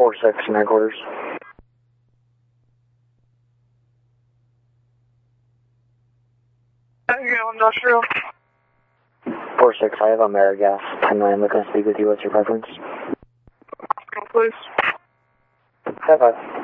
4-6 in headquarters. Industrial. 4-6, I have AmeriGas 10-9 looking to speak with you. What's your preference? Please. 5-5.